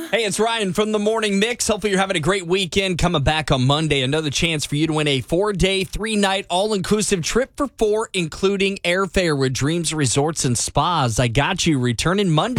Hey, it's Ryan from the Morning Mix. Hopefully you're having a great weekend. Coming back on Monday, another chance for you to win a 4-day, 3-night, all-inclusive trip for 4, including airfare with Dreams Resorts and Spas. I got you returning Monday.